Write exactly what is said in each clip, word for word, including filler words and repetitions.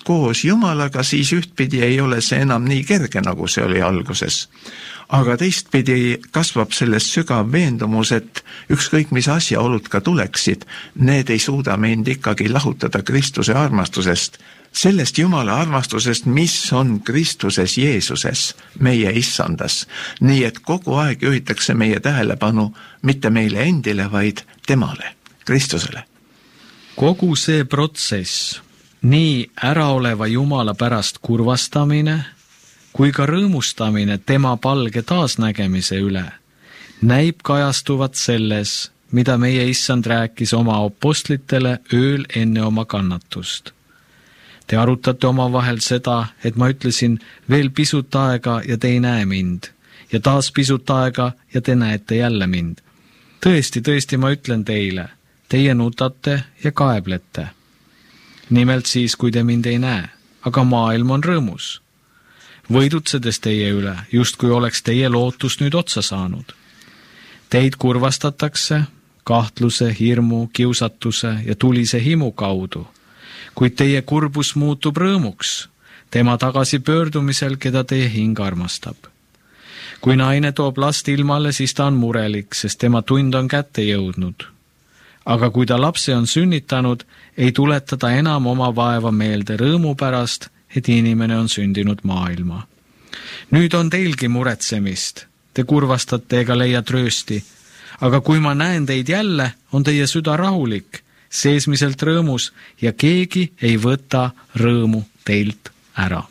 koos Jumalaga, siis ühtpidi ei ole see enam nii kerge, nagu see oli alguses. Aga teistpidi kasvab sellest sügav veendumus, et ükskõik mis asjaolud ka tuleksid, need ei suuda meid ikkagi lahutada Kristuse armastusest, sellest Jumala armastusest, mis on Kristuses Jeesuses, meie issandas. Nii et kogu aeg juhitakse meie tähelepanu mitte meile endile, vaid temale, Kristusele. Kogu see protsess, nii äraoleva Jumala pärast kurvastamine, kui ka rõõmustamine tema palge taasnägemise üle, näib kajastuvat selles, mida meie issand rääkis oma apostlitele ööl enne oma kannatust. Te arutate omavahel seda, et ma ütlesin veel pisut aega ja te ei näe mind, ja taas pisut aega ja te näete jälle mind. Tõesti, tõesti ma ütlen teile, teie nutate ja kaeblete. Nimelt siis, kui te mind ei näe, aga maailm on rõõmus. Võidutsedes teie üle, just kui oleks teie lootus nüüd otsa saanud. Teid kurvastatakse kahtluse, hirmu, kiusatuse ja tulise himu kaudu, kuid teie kurbus muutub rõõmuks tema tagasi pöördumisel, keda teie hing armastab. Kui naine toob last ilmale, siis ta on murelik, sest tema tund on kätte jõudnud. Aga kui ta lapse on sünnitanud, ei tuleta ta enam oma vaeva meelde rõõmu pärast, et inimene on sündinud maailma. Nüüd on teilgi muretsemist, te kurvastate ega leia tröösti, aga kui ma näen teid jälle, on teie süda rahulik, seesmiselt rõõmus ja keegi ei võta rõõmu teilt ära.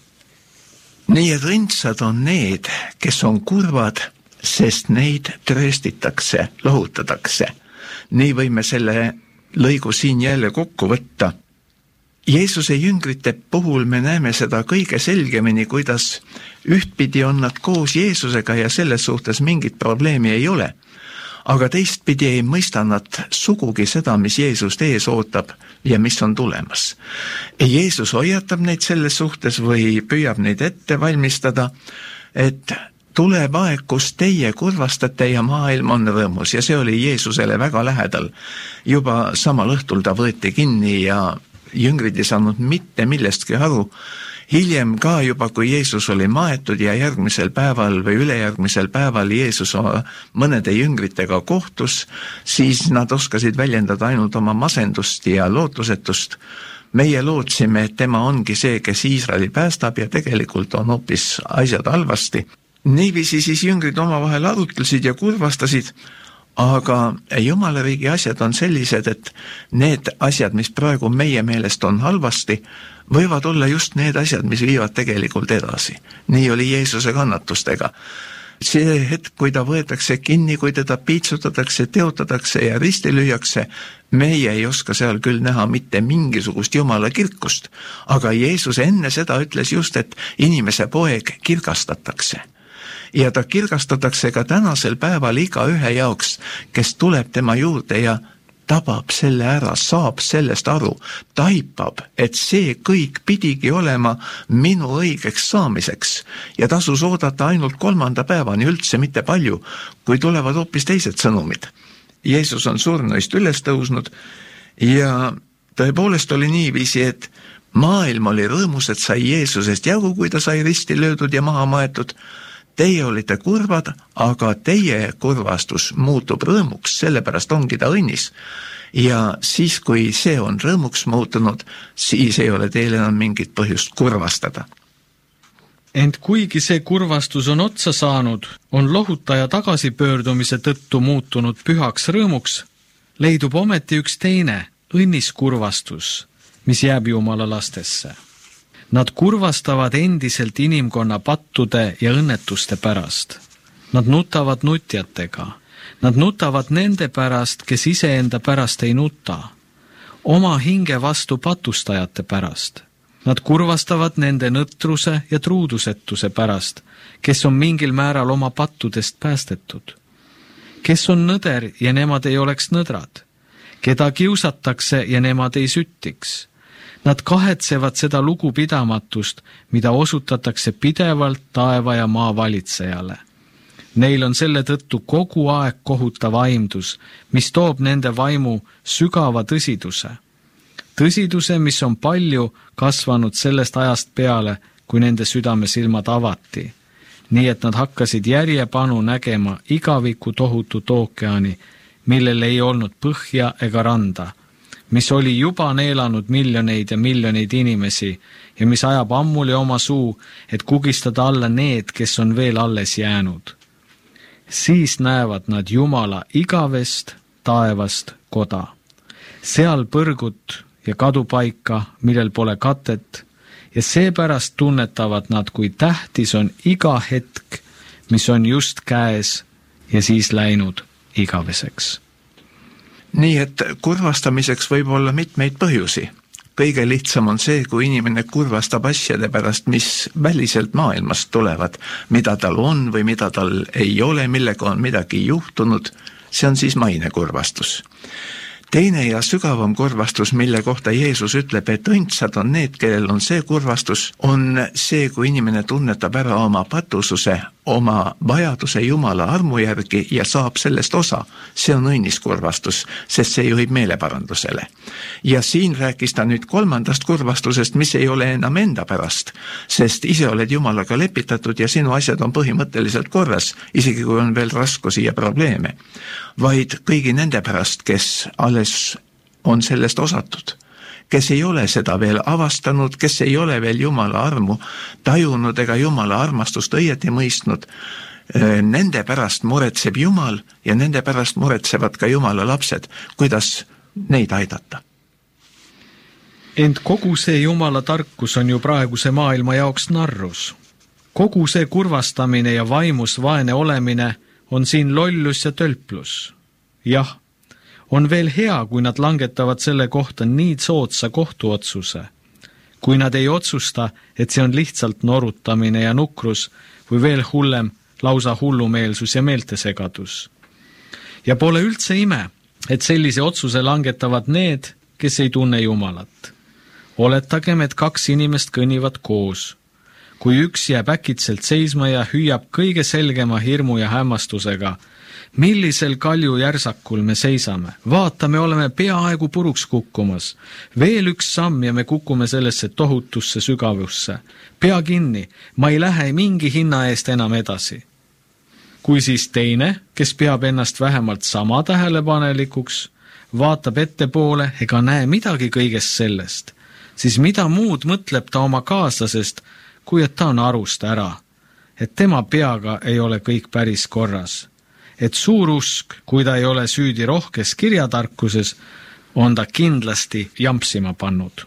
Nii et õndsad on need, kes on kurvad, sest neid trööstitakse, lohutatakse. Nii võime selle lõigu siin jälle kokku võtta. Jeesuse jüngrite puhul me näeme seda kõige selgemini, kuidas ühtpidi on nad koos Jeesusega ja selles suhtes mingit probleemi ei ole. Aga teistpidi ei mõista nad sugugi seda, mis Jeesust ees ootab ja mis on tulemas. Jeesus hoiatab neid selles suhtes või püüab neid ette valmistada, et tuleb aeg, kus teie kurvastate ja maailm on rõõmus ja see oli Jeesusele väga lähedal. Juba samal õhtul ta võeti kinni ja jüngrid ei saanud mitte millestki aru. Hiljem ka juba, kui Jeesus oli maetud ja järgmisel päeval või ülejärgmisel päeval Jeesus mõnede jüngritega kohtus, siis nad oskasid väljendada ainult oma masendust ja lootusetust. Meie lootsime, et tema ongi see, kes Iisraeli päästab ja tegelikult on hoopis asjad halvasti. Niiviisi siis jüngrid omavahel arutlesid ja kurvastasid, aga Jumala riigi asjad on sellised, et need asjad, mis praegu meie meelest on halvasti, võivad olla just need asjad, mis viivad tegelikult edasi. Nii oli Jeesuse kannatustega. See hetk, kui ta võetakse kinni, kui teda piitsutatakse, teotatakse ja risti lüüakse, meie ei oska seal küll näha mitte mingisugust Jumala kirkust. Aga Jeesus enne seda ütles just, et inimese poeg kirgastatakse. Ja ta kirgastatakse ka tänasel päeval iga ühe jaoks, kes tuleb tema juurde ja tabab selle ära, saab sellest aru, taipab, et see kõik pidigi olema minu õigeks saamiseks ja tasus oodata ainult kolmanda päevani üldse mitte palju, kui tulevad hoopis teised sõnumid. Jeesus on surnuist üles tõusnud ja tõepoolest oli niiviisi, et maailm oli rõõmus, et sai Jeesusest jagu, kui ta sai risti löödud ja maha maetud. Teie olite kurvad, aga teie kurvastus muutub rõõmuks, sellepärast ongi ta õnnis. Ja siis, kui see on rõõmuks muutunud, siis ei ole teil enam mingit põhjust kurvastada. Ent kuigi see kurvastus on otsa saanud, on lohutaja tagasipöördumise tõttu muutunud pühaks rõõmuks, leidub ometi üks teine õnnis kurvastus, mis jääb Jumala lastesse. Nad kurvastavad endiselt inimkonna pattude ja õnnetuste pärast. Nad nutavad nutjatega. Nad nutavad nende pärast, kes iseenda pärast ei nuta. Oma hinge vastu patustajate pärast. Nad kurvastavad nende nõtruse ja truudusetuse pärast, kes on mingil määral oma pattudest päästetud. Kes on nõder ja nemad ei oleks nõdrad. Keda kiusatakse ja nemad ei süttiks. Nad kahetsevad seda lugupidamatust, mida osutatakse pidevalt taeva ja maa valitsejale. Neil on selle tõttu kogu aeg kohutav aimdus, mis toob nende vaimu sügava tõsiduse. tõsiduse, mis on palju kasvanud sellest ajast peale, kui nende südamesilmad avati, nii et nad hakkasid järjepanu nägema igaviku tohutut ookeani, millel ei olnud põhja ega randa, mis oli juba neelanud miljoneid ja miljoneid inimesi ja mis ajab ammuli oma suu, et kugistada alla need, kes on veel alles jäänud. Siis näevad nad Jumala igavest taevast koda, seal põrgut ja kadupaika, millel pole katet, ja seepärast tunnetavad nad, kui tähtis on iga hetk, mis on just käes ja siis läinud igaveseks. Nii et kurvastamiseks võib olla mitmeid põhjusi. Kõige lihtsam on see, kui inimene kurvastab asjade pärast, mis väliselt maailmast tulevad, mida tal on või mida tal ei ole, millega on midagi juhtunud, see on siis maine kurvastus. Teine ja sügavam kurvastus, mille kohta Jeesus ütleb, et õndsad on need, kellel on see kurvastus, on see, kui inimene tunnetab ära oma patususe, oma vajaduse Jumala armu järgi ja saab sellest osa. See on õnnis kurvastus, sest see juhib meeleparandusele. Ja siin rääkis ta nüüd kolmandast kurvastusest, mis ei ole enam enda pärast, sest ise oled Jumalaga lepitatud ja sinu asjad on põhimõtteliselt korras, isegi kui on veel raskusi ja probleeme, vaid kõigi nende pärast, kes alles on sellest osatud, kes ei ole seda veel avastanud, kes ei ole veel Jumala armu tajunud ega Jumala armastust õieti mõistnud, nende pärast muretseb Jumal ja nende pärast muretsevad ka Jumala lapsed, kuidas neid aidata. Ent kogu see Jumala tarkus on ju praeguse maailma jaoks narrus. Kogu see kurvastamine ja vaimus vaene olemine on siin lollus ja tölplus. Jah, on veel hea, kui nad langetavad selle kohta nii soodsa kohtuotsuse, kui nad ei otsusta, et see on lihtsalt norutamine ja nukrus või veel hullem, lausa hullumeelsus ja meeltesegadus. Ja pole üldse ime, et sellise otsuse langetavad need, kes ei tunne Jumalat. Oletagem, et kaks inimest kõnnivad koos. Kui üks jääb äkitselt seisma ja hüüab kõige selgema hirmu ja hämmastusega, millisel kalju järsakul me seisame? Vaata, me oleme peaaegu puruks kukkumas. Veel üks samm ja me kukume sellesse tohutusse sügavusse. Pea kinni, ma ei lähe mingi hinna eest enam edasi. Kui siis teine, kes peab ennast vähemalt sama tähelepanelikuks, vaatab ettepoole ega näe midagi kõigest sellest, siis mida muud mõtleb ta oma kaaslasest, kui et ta on arust ära, et tema peaga ei ole kõik päris korras. Et suur usk, kui ta ei ole süüdi rohkes kirjatarkuses, on ta kindlasti jampsima pannud.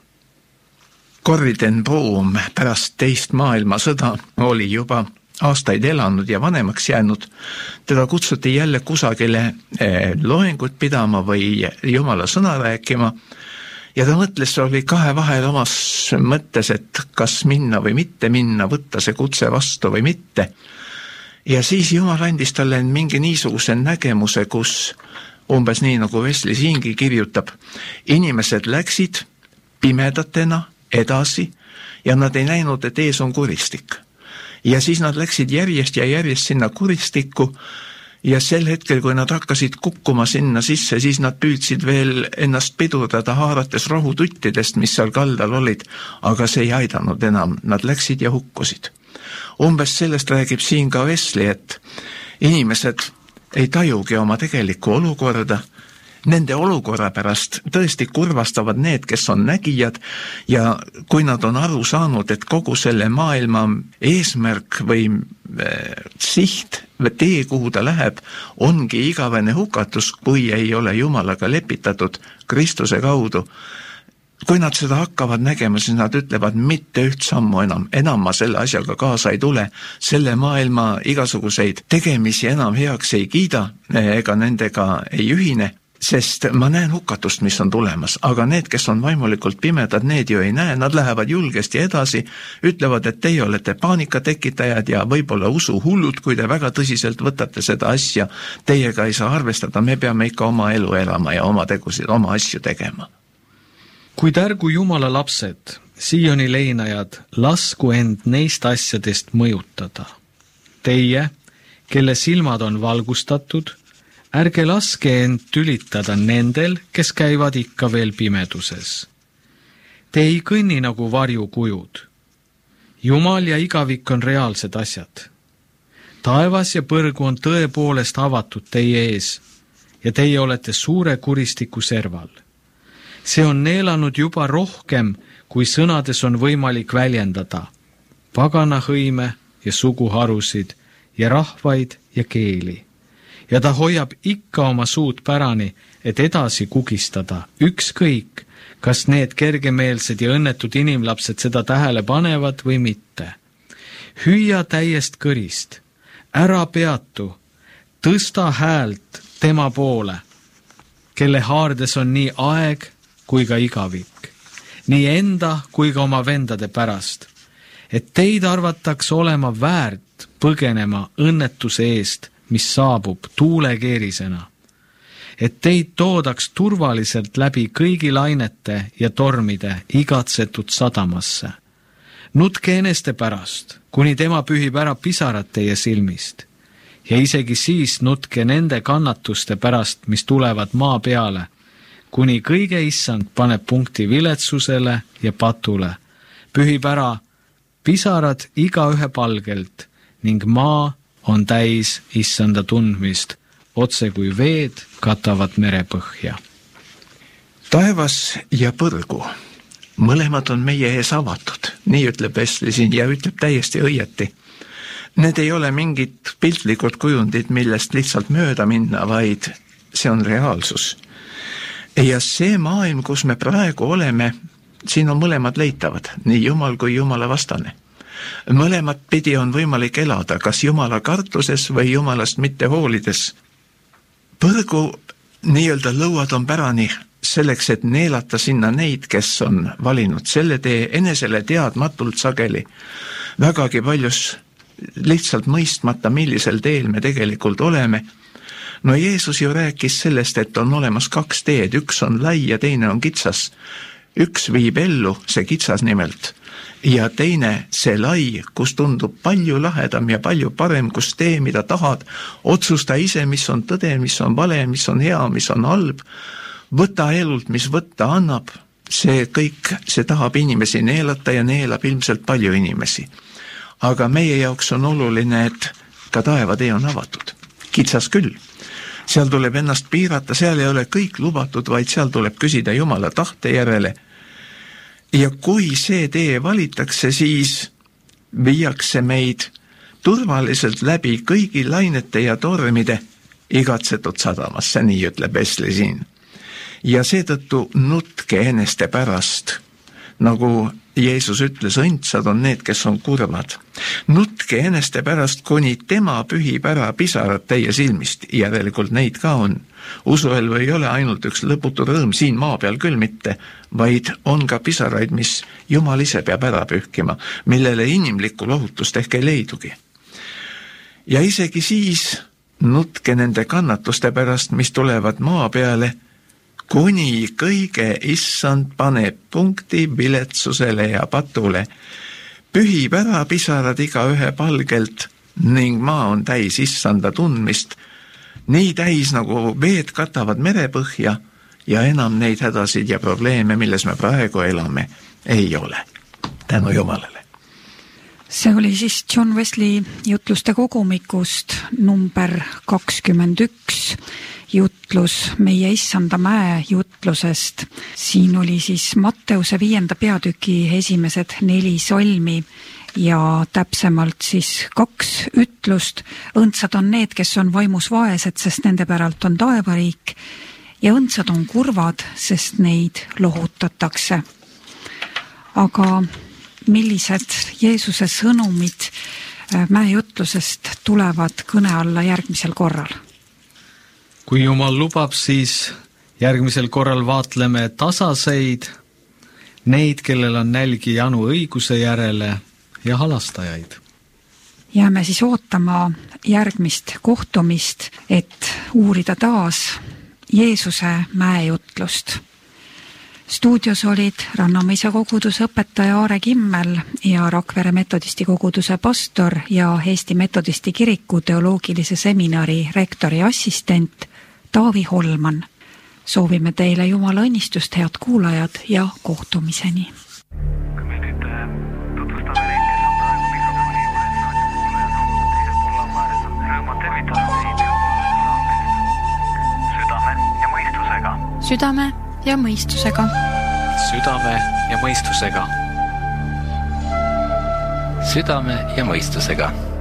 Corrie ten Boom pärast teist maailmasõda oli juba aastaid elanud ja vanemaks jäänud. Teda kutsuti jälle kusagile loengut pidama või Jumala sõna rääkima ja ta mõtles, oli kahe vahel omas mõttes, et kas minna või mitte minna, võtta see kutse vastu või mitte. Ja siis Jumal andis talle mingi niisuguse nägemuse, kus umbes nii nagu Wesley siingi kirjutab, inimesed läksid pimedatena edasi ja nad ei näinud, et ees on kuristik. Ja siis nad läksid järjest ja järjest sinna kuristikku ja sel hetkel, kui nad hakkasid kukkuma sinna sisse, siis nad püüdsid veel ennast pidurdada haarates rohututtidest, mis seal kaldal olid, aga see ei aidanud enam, nad läksid ja hukkusid. Umbes sellest räägib siin ka Wesley, et inimesed ei tajugi oma tegelikku olukorda, nende olukorra pärast tõesti kurvastavad need, kes on nägijad ja kui nad on aru saanud, et kogu selle maailma eesmärk või siht või tee, kuhu ta läheb, ongi igavene hukatus, kui ei ole Jumalaga lepitatud Kristuse kaudu. Kui nad seda hakkavad nägema, siis nad ütlevad mitte üht sammu enam, enam ma selle asjaga kaasa ei tule, selle maailma igasuguseid tegemisi enam heaks ei kiida ega nendega ei ühine, sest ma näen hukatust, mis on tulemas, aga need, kes on vaimulikult pimedad, need ju ei näe, nad lähevad julgesti edasi, ütlevad, et teie olete paanikatekitajad ja võib-olla usu hullud, kui te väga tõsiselt võtate seda asja, teiega ei saa arvestada, me peame ikka oma elu elama ja oma tegusid, oma asju tegema. Kuid ärgu Jumala lapsed, Sioni leinajad, lasku end neist asjadest mõjutada. Teie, kelle silmad on valgustatud, ärge laske end tülitada nendel, kes käivad ikka veel pimeduses. Te ei kõnni nagu varjukujud. Jumal ja igavik on reaalsed asjad. Taevas ja põrgu on tõepoolest avatud teie ees ja teie olete suure kuristiku serval. See on neelanud juba rohkem, kui sõnades on võimalik väljendada. Paganahõime ja suguharusid ja rahvaid ja keeli. Ja ta hoiab ikka oma suud pärani, et edasi kugistada, ükskõik, kas need kergemeelsed ja õnnetud inimlapsed seda tähele panevad või mitte. Hüüa täiest kõrist, ära peatu, tõsta häält tema poole, kelle haardes on nii aeg kui ka igavik, nii enda kui ka oma vendade pärast, et teid arvataks olema väärt põgenema õnnetuse eest, mis saabub tuulekeerisena, et teid toodaks turvaliselt läbi kõigi lainete ja tormide igatsetud sadamasse. Nutke eneste pärast, kuni tema pühib ära pisarad teie silmist, ja isegi siis nutke nende kannatuste pärast, mis tulevad maa peale, kuni kõige issand paneb punkti viletsusele ja patule, pühib ära pisarad iga ühe palgelt ning maa on täis issanda tundmist, otse kui veed katavad merepõhja. Taevas ja põrgu, mõlemad on meie ees avatud, nii ütleb Wesley siin ja ütleb täiesti õieti. Need ei ole mingid piltlikud kujundid, millest lihtsalt mööda minna, vaid see on reaalsus. Ja see maailm, kus me praegu oleme, siin on mõlemad leitavad, nii Jumal kui Jumala vastane. Mõlemat pidi on võimalik elada, kas Jumala kartuses või Jumalast mitte hoolides. Põrgu nii-öelda lõuad on pärani selleks, et neelata sinna neid, kes on valinud selle tee enesele teadmatult sageli, vägagi paljus lihtsalt mõistmata, millisel teel me tegelikult oleme. No Jeesus ju rääkis sellest, et on olemas kaks teed, üks on lai ja teine on kitsas. Üks viib ellu, see kitsas nimelt, ja teine see lai, kus tundub palju lahedam ja palju parem, kus tee, mida tahad, otsusta ise, mis on tõde, mis on vale, mis on hea, mis on halb, võta elult, mis võtta annab, see kõik, see tahab inimesi neelata ja neelab ilmselt palju inimesi. Aga meie jaoks on oluline, et ka taevatee on avatud. Kitsas küll. Seal tuleb ennast piirata, seal ei ole kõik lubatud, vaid seal tuleb küsida Jumala tahte järele. Ja kui see tee valitakse, siis viiakse meid turvaliselt läbi kõigi lainete ja tormide igatsetud sadamasse, nii ütleb Wesley siin. Ja seetõttu nutke eneste pärast, nagu Jeesus ütles, õndsad on need, kes on kurvad. Nutke eneste pärast, kuni tema pühib ära pisarad teie silmist, järelikult neid ka on. Usuelv ei ole ainult üks lõputu rõõm siin maa peal küll mitte, vaid on ka pisaraid, mis Jumal ise peab ära pühkima, millele inimlikku lohutust ehk ei leidugi. Ja isegi siis nutke nende kannatuste pärast, mis tulevad maa peale, kuni kõige issand paneb punkti viletsusele ja patule, pühib ära pisarad iga ühe palgelt ning maa on täis issanda tundmist, nii täis nagu veed katavad merepõhja ja enam neid hädasid ja probleeme, milles me praegu elame, ei ole. Tänu Jumalale. See oli siis John Wesley jutluste kogumikust number kakskümmend üks, jutlus Meie issanda mäe jutlusest. Siin oli siis Matteuse viienda peatüki esimesed neli salmi ja täpsemalt siis kaks ütlust. Õndsad on need, kes on vaimus vaesed, sest nende päralt on taevariik, ja õndsad on kurvad, sest neid lohutatakse. Aga millised Jeesuse sõnumid mäejutlusest tulevad kõne alla järgmisel korral? Kui Jumal lubab, siis järgmisel korral vaatleme tasaseid, neid, kellel on nälgi janu õiguse järele ja halastajaid. Jääme siis ootama järgmist kohtumist, et uurida taas Jeesuse mäejutlust. Stuudios olid Rannamäise koguduse õpetaja Aare Kimmel ja Rakvere metodisti koguduse pastor ja Eesti metodisti kiriku teoloogilise seminari rektori assistent Taavi Holman. Soovime teile Jumala õnnistust, head kuulajad, ja kohtumiseni! Kui me nüüd tutvustame neid, kes on praegu mikrofoni juures, raadiokuulajad on teisel pool lauaääres, on rõõmad tervitada neid südame ja mõistusega. Südame ja mõistusega. Südame ja mõistusega. Südame ja mõistusega.